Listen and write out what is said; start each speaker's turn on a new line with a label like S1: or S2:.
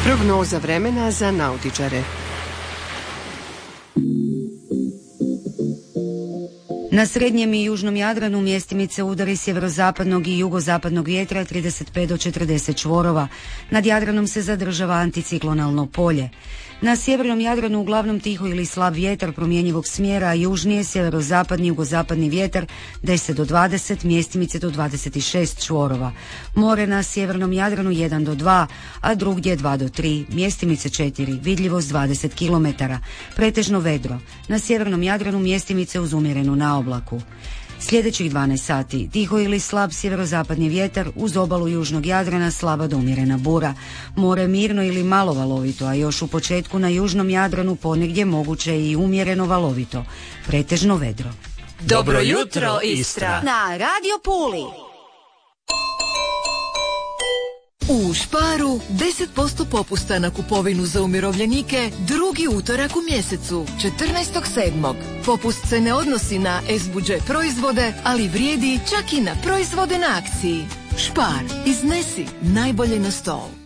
S1: Prognoza vremena za nautičare.
S2: Na srednjem i južnom Jadranu mjestimice udari sjeverozapadnog i jugozapadnog vjetra 35 do 40 čvorova. Nad Jadranom se zadržava anticiklonalno polje. Na sjevernom Jadranu uglavnom tiho ili slab vjetar promjenjivog smjera, a južnije sjeverozapadni i jugozapadni vjetar 10 do 20, mjestimice do 26 čvorova. More na sjevernom Jadranu 1 do 2, a drugdje 2 do 3, mjestimice 4, vidljivost 20 km. Pretežno vedro. Na sjevernom Jadranu mjestimice uz umjerenu naoblaku. Sljedećih 12 sati tiho ili slab sjeverozapadni vjetar, uz obalu južnog Jadrana slaba do umjerena bura. More mirno ili malo valovito, a još u početku na južnom Jadranu ponegdje moguće i umjereno valovito. Pretežno vedro.
S3: Dobro jutro, Istra!
S4: Na Radio Puli. U Sparu 10% popusta na kupovinu za umirovljenike drugi utorak u mjesecu, 14.7. Popust se ne odnosi na S-budžet proizvode, ali vrijedi čak i na proizvode na akciji. Spar, iznesi najbolje na stol.